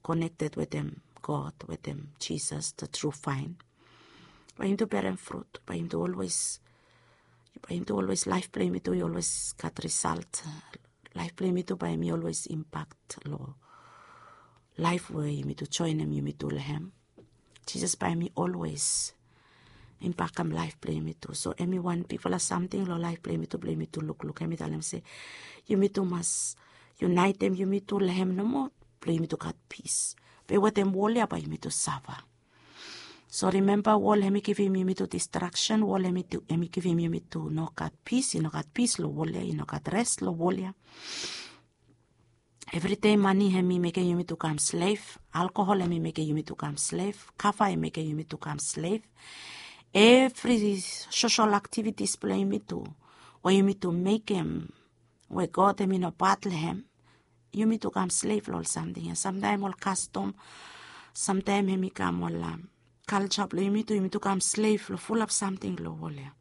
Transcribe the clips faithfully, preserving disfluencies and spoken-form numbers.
connected with them, God, with them, Jesus, the true vine. By him to bear him fruit, by him to always, by him to always life play me to, you always got result. Life play me to, by him you always impact, Lord. Life way, you me to join him, you me to him. Jesus by me always impact him, life play me to. So anyone, people are something, Lord, life play me to, play me to, look, look, me tell them, say, you me to must unite them, you me to him no more, play me to got peace. But what them wall, by me to suffer. So remember, wall hemi give him me to distraction, wall hemi to hemi give him me to no got peace, you no got peace, lo wall ya, you no got rest, lo wall ya. Every day money hemi make you me to come slave, alcohol hemi make you me to come slave, coffee hemi make you me to come slave. Every social activities play me to, where you me to make him, where God hemi no battle him, you me to come slave lol something, and sometimes all custom, sometimes hemi come all um, culture, you me to you me to come slave, lo full of something lo wole.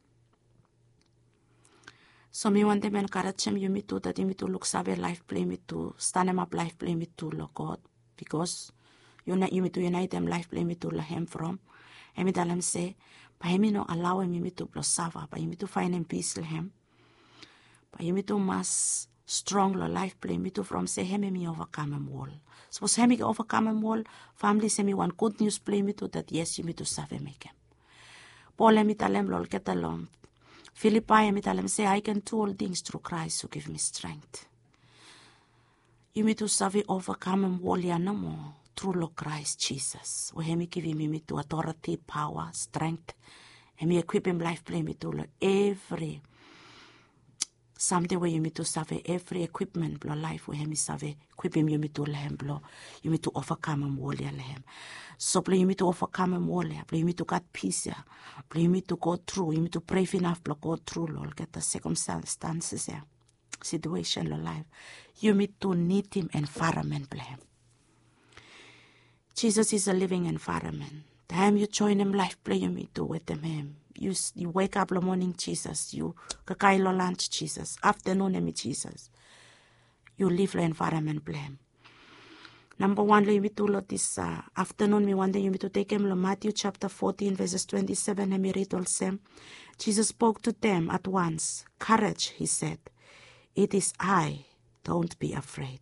So me want them encourage him, you me to that you me to look save life play me to stand him up life play me to lo God, because you you me to unite them life play me to lo him from. And me tell him say, by him no allow him me to blow sava, by him to find him peace lo him. By him to mass strong lo life play me to from say him me overcome him wall. Suppose him me overcome him wall, family say me one good news play me to that yes you me to save make him. Paul me tell him lol get along. Philippi me tell him say I can do all things through Christ who give me strength. You me to save overcome him wall ya no more through Lord Christ Jesus. We him give him me to authority, power, strength, and me equip him life play me to lo every something where you me to save every equipment blow life where him save equip him you me to lehem blow you me to overcome him wall ya lehem. So play you me to overcome him wall ya, play you me to get peace ya, play you me to go through, you me to pray enough blow go through lol get the circumstances ya, situation lo life. You me to need him environment play him. Jesus is a living environment. Time you join him life play you me to with him. You, you wake up in the morning, Jesus. You kakai lo lunch, Jesus. Afternoon, me Jesus. You live the environment, blame. Number one, you me to lot this uh, afternoon. Me one day you me to take him to Matthew chapter fourteen, verses twenty-seven. And me read all same. Jesus spoke to them at once. Courage, he said. It is I. Don't be afraid.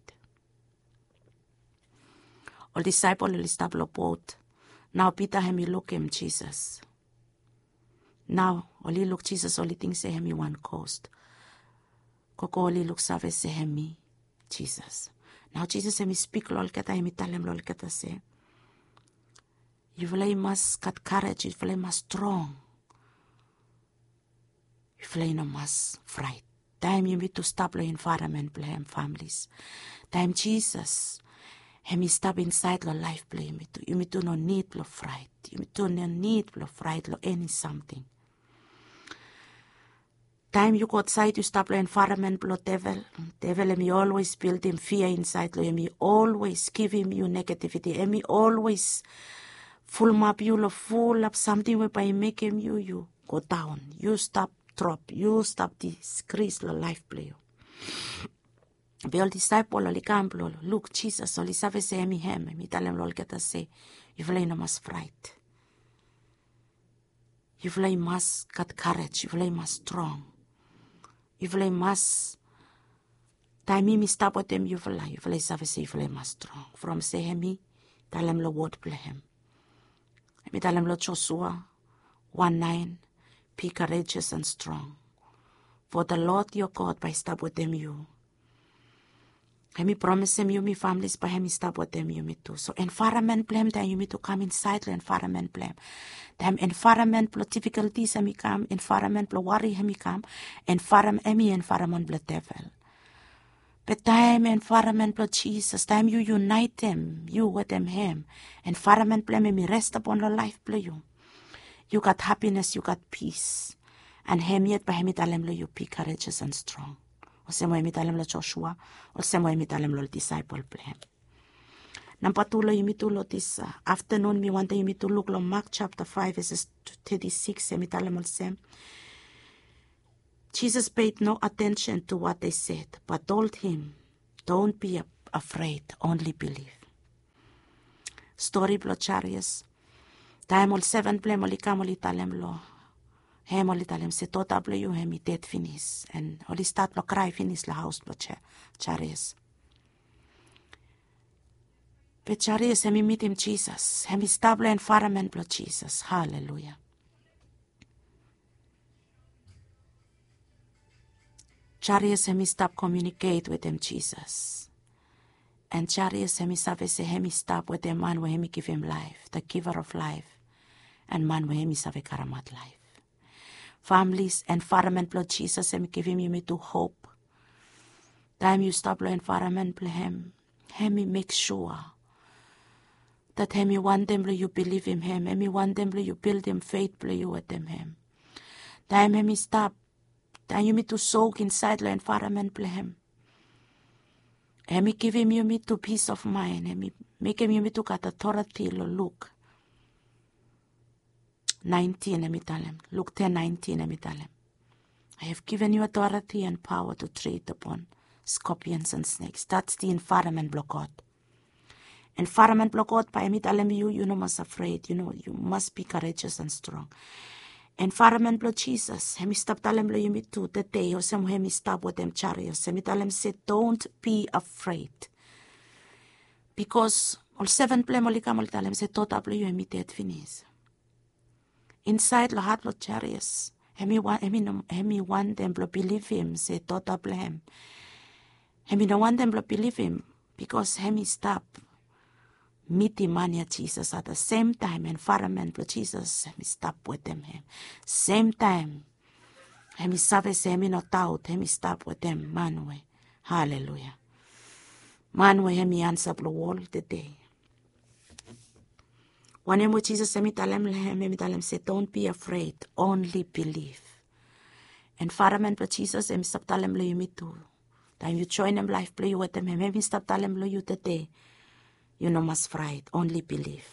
All disciples will stop the boat. Now Peter him you look him Jesus. Now, only look Jesus, only thing say him one coast. Koko only look save say him Jesus. Now Jesus him speak lol keta him tell him lol keta say. You really must got courage, you really must strong. You really no must fright. Time you need to stop the environment play him families. Time Jesus him stop inside the life play me too. You me to no need lo fright. You me to no need lo fright lo any something. Time you go outside, you stop the environment, blow devil. Devil, and me always build him fear inside, and me always give him you negativity, and me always full map you, lo full up something whereby make him you, you go down. You stop drop, you stop decrease the life play. Be all disciple, all camp, look, Jesus, all save say me him, me tell him, all get us say, you really no must fright. You really must got courage, you really must strong. You really must time me stop with them, you really, you really save say, you really must strong. From say him, me, tell him the word play him. Me tell him Joshua one nine, be courageous and strong. For the Lord your God by stop with them you. And me promise him you me families by him stop with them you me too. So environment blame then you me to come inside the environment blame. Them environment plus difficulties him come, environment plus worry him come, environment emi environment plus devil. But time environment plus Jesus, time you unite them, you with them him. Environment blame me rest upon the life play you. You got happiness, you got peace. And him yet by him it alem you be courageous and strong. O se mo imitalem lo Joshua, o se mo imitalem lo disciple plan. Number two lo imitulo this uh, afternoon mi want to look lo Mark chapter five verses thirty-six imitalem lo sem. Jesus paid no attention to what they said, but told him, don't be afraid, only believe. story blo Charius. Time ol seven play moli kam oli talem lo. Hem oli talem se tota blo you hemi dead finish. And oli start blo cry finish la house blo Charius. But Charius hemi meet him Jesus. Hemi stable environment blo Jesus. Hallelujah. Charius hemi stop communicate with him Jesus. And Charius hemi save se hemi stop with him man where hemi give him life, the giver of life. And man where hemi save karamat life. Families, environment blo Jesus hemi give him you me to hope. Time you stop lo environment blo him. Hemi make sure that hemi want them blo you believe in him. Hemi want them blo you build him faith blo you with them him. Time hemi stop. Time you me to soak inside the environment blo him. Hemi give him you me to peace of mind. Hemi make him you me to got authority lo Luke nineteen hemi tell him. Luke ten nineteen hemi tell him. I have given you authority and power to tread upon scorpions and snakes. That's the environment blo God. Environment blo God by hemi tell him you you no must afraid. You know you must be courageous and strong. Environment blo Jesus. Hemi stop tell him lo you me too. The day or some hemi stop with them Charius. Hemi tell him say don't be afraid. Because all seven play molika mol tell him say tota blo you hemi dead finish. Inside lo heart lo Charius. Hemi want hemi no hemi want them blo believe him say tota blo him. Hemi no want them blo believe him because hemi stop meet the man at Jesus at the same time environment blo Jesus hemi stop with them him. Same time hemi sabe se hemi no doubt hemi stop with them man way. Hallelujah. Man way hemi answer blo all the day. One name with Jesus hemi tell him hemi tell him say don't be afraid, only believe. Environment blo Jesus hemi stop tell him lo you me too. Time you join him life play with them hemi stop tell him lo you the day. You no must fright, only believe.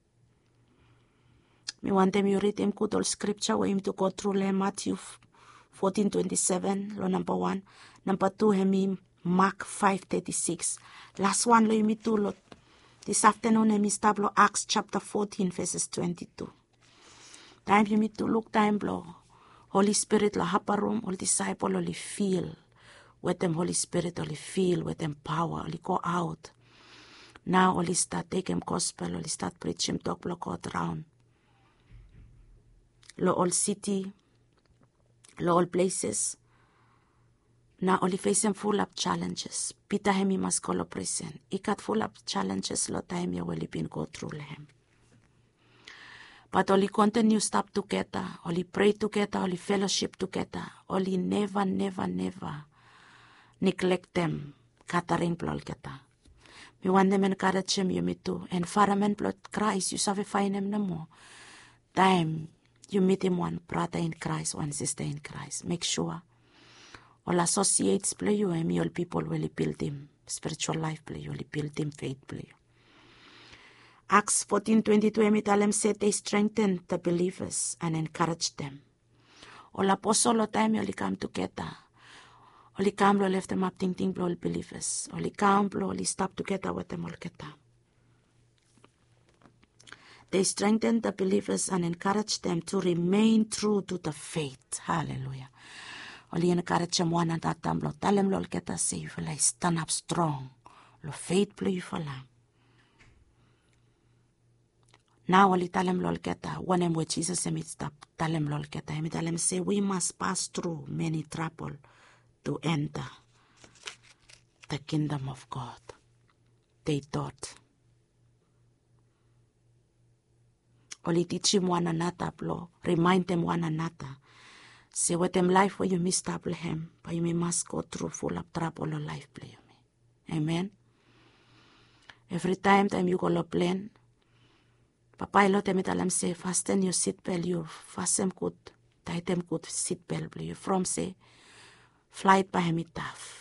Me want them you read them good old scripture where him to go through le Matthew fourteen twenty-seven, lo number one. Number two, hemi Mark five thirty-six. Last one lo you me too lo. This afternoon hemi start lo Acts chapter fourteen verses twenty-two. Time you me to look time blo. Holy Spirit lo upper room, all disciple only feel with them Holy Spirit only feel with them power, only go out. Now only start take him gospel, only start preach him talk block out around. Lo all city, lo all places. Now only face him full of challenges. Peter him he must go to prison. He got full of challenges lo time you will been go through him. But only continue stop together, only pray together, only fellowship together, only never, never, never neglect them. Gathering plol keta. Me want them encourage him you me too. Environment blood Christ, you save find him no more. Time you meet him one brother in Christ, one sister in Christ. Make sure all associates play you and me all people will build him. Spiritual life play you, will build him faith play you. Acts fourteen twenty-two, me tell him said they strengthen the believers and encourage them. All apostle all time you come together. Only come lo left them up ting ting all believers. Only come lo only stop together with them all keta. They strengthen the believers and encourage them to remain true to the faith. Hallelujah. Only encourage them one another. Lo tell them lo keta say you will stand up strong. Lo faith play you for lam. Now only tell them lo keta. One em with Jesus em stop. Tell them lo keta. Em tell them say we must pass through many trouble to enter the kingdom of God. They thought. Only teach him one another, blow. Remind them one another. Say what them life where you misstable him, but you must go through full of trouble or life play me. Amen. Every time time you go to plane, Papa I lot them tell them say fasten your seat belt, you fasten good, tie them good seat belt, you from say flight by him tough.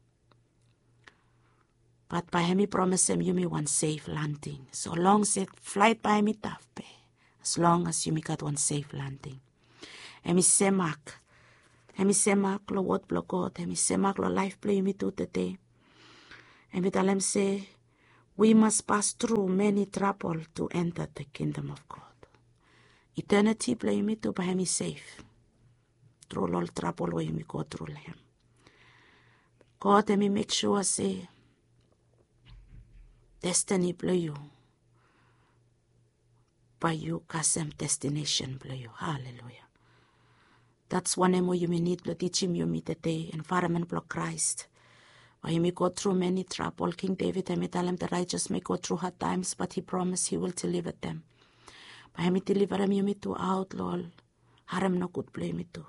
But by him promise him you may one safe landing. So long said flight by him tough pay. As long as you make got one safe landing. Hemi semak. Hemi semak lo what block God. Hemi semak lo life play me to the day. Hemi tell him say We must pass through many trouble to enter the kingdom of God. Eternity play me to buy me safe. Through all trouble where me go through him. God, let me make sure say destiny play you. By you kasem destination play you. Hallelujah. That's one more you may need to teach him you meet today. Environment block Christ. Why he may go through many trouble. King David, I may tell him the righteous may go through hard times, but he promised he will deliver them. By him deliver him you me to outlaw. Harem no good play me too.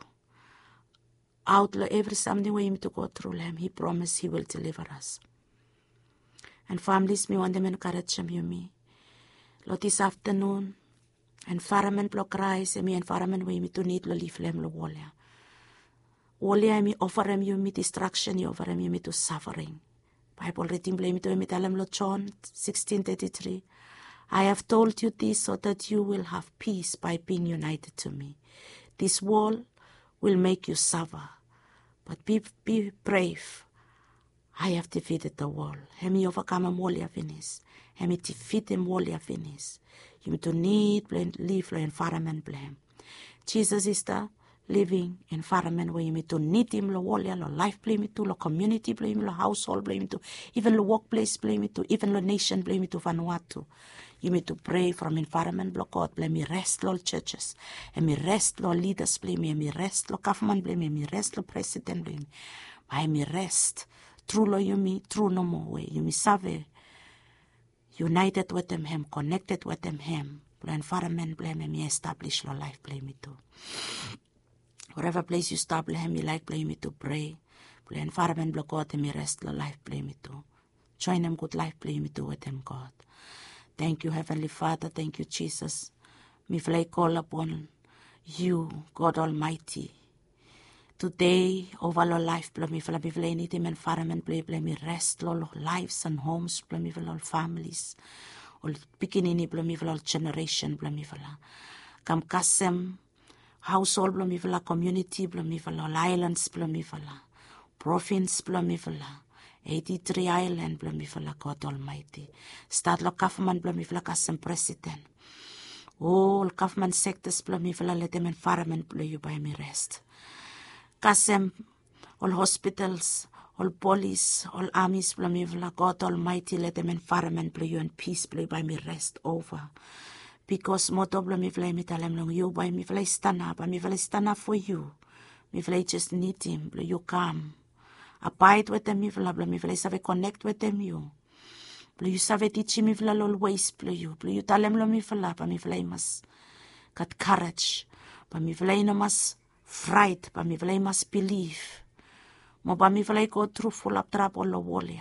Outlaw every something where him to go through him. He promised he will deliver us. And families me want them encourage him you me. Lot this afternoon. Environment block rise and me environment where me to need lo leave them lo walia. Walia me offer him you me destruction, you offer him you me to suffering. Bible reading blame me to me tell him lo John sixteen thirty three. I have told you this so that you will have peace by being united to me. This world will make you suffer, but be be brave. I have defeated the world. Hemi overcome a walia finish. Hemi defeat him walia finish. You need to need live the environment blame. Jesus is the living environment where you need to need him lo walia, lo life blame it to, lo community blame, lo household blame it to, even lo workplace blame it to, even lo nation blame it to Vanuatu. You need to pray from environment block God blame me rest lo churches, and me rest lo leaders blame me, and me rest lo government blame me, and me rest lo president blame me. By me rest, true lo you me, true no more way. You me save. United with them, him, connected with them, him. The environment blame me, establish your life, blame me too. Whatever place you start, blame me, like blame me to pray. The environment block God, me rest your life, blame me too. Join them good life, blame me too with them, God. Thank you, Heavenly Father, thank you, Jesus. Me fly call upon you, God Almighty. Today, over our life, blame me, blame me, blame me, environment, blame me, rest, all lives and homes, blame me, all families, all beginning, blame me, all generation, blame me, come kasem, household, blame me, community, blame me, all islands, blame me, province, blame me, eighty-three island, blame me, God Almighty. Start lo government, blame me, kasem president. All government sectors, blame me, let them environment, blame you by me rest. Kasem, all hospitals, all police, all armies, blamivla, God Almighty, let them environment play you and peace play by me rest over. Because moto blamivla me tell him you by me vla stand up, by me vla stand up for you. Me vla just need him, play you come. Abide with them, me vla blamivla save connect with them you. Play you save teach me vla always play you. Play you tell him lo me vla, by me vla mas got courage, by me vla no mas fright, but me vlei must believe. Mo ba me vlei go through full of trouble lo walia.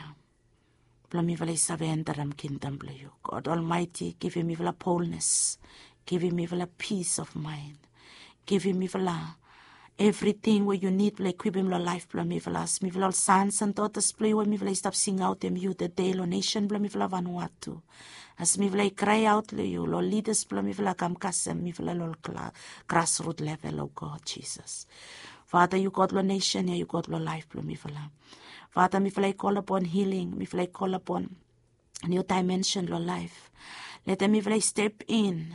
Bla me vlei save enteram kingdom ble you. God Almighty, give him me vla boldness. Give him me vla peace of mind. Give him me vla everything where you need, ble equip him lo life, bla me vla. Me vla sons and daughters play where me vla stop sing out them you the day lo nation, bla me vla Vanuatu. As me vla cry out lo you, lo leaders bla me vla kam kasem, me vla lo grassroots level, oh God, Jesus. Father, you got lo nation, you got lo life, bla me vla. Father, me vla call upon healing, me vla call upon new dimension lo life. Let them me vla step in,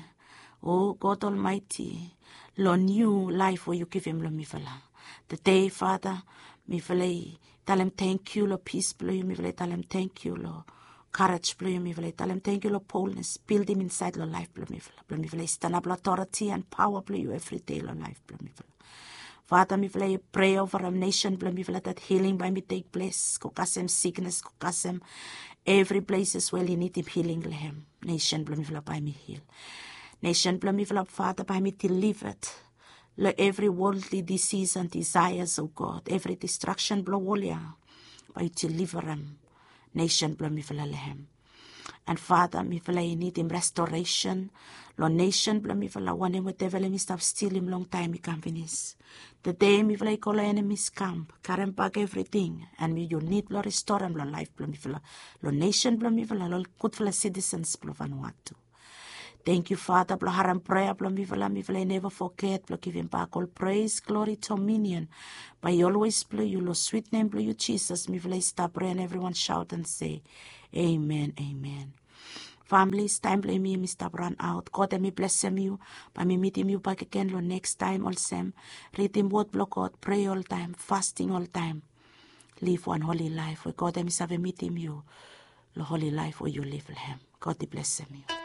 oh God Almighty, lo new life where you give him lo me vla. The day, Father, me vla tell him thank you, lo peace, bla you, me vla tell him thank you, lo courage, blame me, tell him thank you, Lord, boldness, build him inside your life, blame me, blame me, stand up authority and power, blame you every day, Lord, life, blame me. Father, me pray over a nation, blame me, that healing by me take place, kokasem sickness, kokasem every place is where you need him healing, him. Nation, blame me, by me heal. Nation, blame me, Father, by me delivered. Let every worldly disease and desires, oh God, every destruction, blow all ya, by deliver him. Nation blame me for him. And Father, me for you need him restoration. Lo nation blame me for la one him whatever me stop steal him long time he can finish. The day me for call enemies camp, carry back everything, and me you need lo restore him lo life blame me for lo nation blame me for lo good for citizens blame Vanuatu. Thank you, Father. Blow haram prayer, blow me vela, me vela, never forget. Blow give him back all praise, glory, dominion. By always blow you, Lord, sweet name, blow you, Jesus. Me vela stop prayer, and everyone shout and say, Amen, Amen. Families, time play me, me stop run out. God, and me bless him you. By me meet him you back again, Lord, next time, all same. Read him word, blow God, pray all time, fasting all time. Live one holy life. Where God, and me have a meet him you. The holy life where you live, him. God, bless him you.